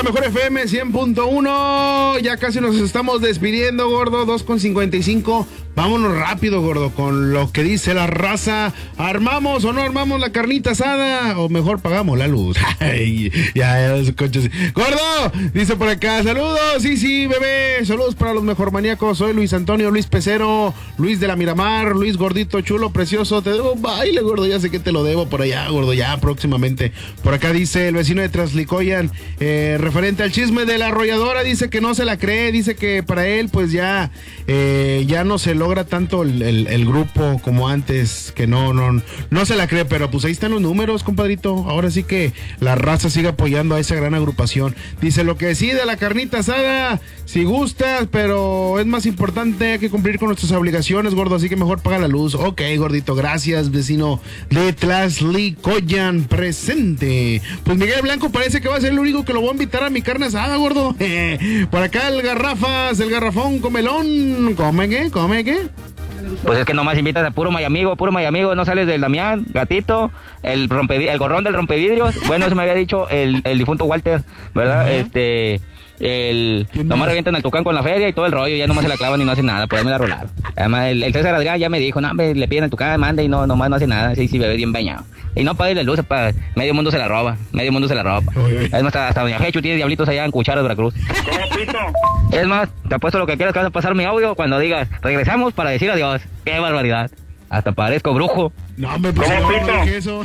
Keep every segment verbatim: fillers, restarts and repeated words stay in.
mejor F M cien punto uno. Ya casi nos estamos despidiendo, gordo. dos con cincuenta y cinco. Vámonos rápido, gordo, con lo que dice la raza. ¿Armamos o no armamos la carnita asada? O mejor pagamos la luz. Ay, ya, ya, los coches. Gordo, dice por acá, saludos, sí, sí, bebé. Saludos para los mejor maníacos. Soy Luis Antonio, Luis Pecero, Luis de la Miramar, Luis Gordito, chulo, precioso. Te debo un baile, gordo, ya sé que te lo debo por allá, gordo, ya próximamente. Por acá dice el vecino de Traslicoyan, eh, referente al chisme de la arrolladora, dice que no se la cree, dice que para él, pues ya, eh, ya no se lo logra tanto el, el, el grupo como antes, que no, no, no se la cree, pero pues ahí están los números, compadrito. Ahora sí que la raza sigue apoyando a esa gran agrupación. Dice, lo que decide la carnita asada, si gustas, pero es más importante, hay que cumplir con nuestras obligaciones, gordo, así que mejor paga la luz. Ok, gordito, gracias, vecino de Traslicoyan presente. Pues Miguel Blanco parece que va a ser el único que lo voy a invitar a mi carne asada, gordo. Por acá el Garrafas, el Garrafón Comelón, come qué, come qué. Pues es que nomás invitas a puro mayamigo, puro mayamigo, no sales del Damián, Gatito, el rompe, el gorrón del rompevidrios, bueno, eso me había dicho el, el difunto Walter, ¿verdad? Uh-huh. Este, el, nomás revientan el tucán con la feria y todo el rollo, ya nomás se la clavan y no hacen nada, por ahí me la rolaron. Además, el, el César Adrián ya me dijo, no, me, le piden el tucán, manda y no, nomás no hace nada, sí, sí, bebé bien bañado. Y no pague las luces, para medio mundo se la roba, medio mundo se la roba. Es más, hasta, hasta Doña Jechu tiene diablitos allá en Cuchara de Veracruz. ¿Cómo, pito? Es más, te apuesto lo que quieras que vas a pasar mi audio cuando digas, regresamos para decir adiós. ¡Qué barbaridad! Hasta parezco brujo. No, me pues no, no eso.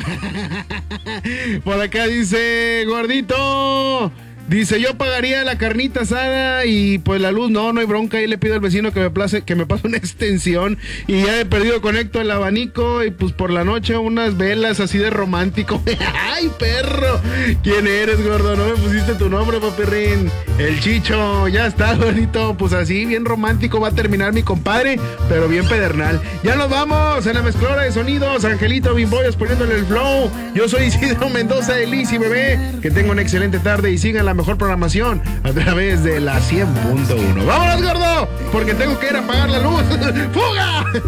Por acá dice, gordito, dice, yo pagaría la carnita asada y pues la luz, no, no hay bronca. Ahí le pido al vecino que me place, que me pase una extensión. Y ya he perdido, conecto el abanico y pues por la noche unas velas así de romántico. ¡Ay, perro! ¿Quién eres, gordo? No me pusiste tu nombre, papirrín. El Chicho, ya está, gordito. Pues así, bien romántico va a terminar mi compadre, pero bien pedernal. Ya nos vamos en la mezclora de sonidos. Angelito Bimboyos poniéndole el flow. Yo soy Isidro Mendoza de Liz y Bebé. Que tenga una excelente tarde y sigan la mejor programación a través de la cien punto uno. ¡Vámonos, gordo! Porque tengo que ir a apagar la luz. ¡Fuga!